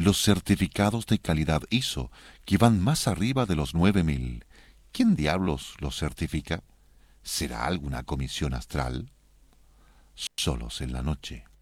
los certificados de calidad ISO, que van más arriba de los 9000. ¿Quién diablos los certifica? ¿Será alguna comisión astral? Solos en la noche.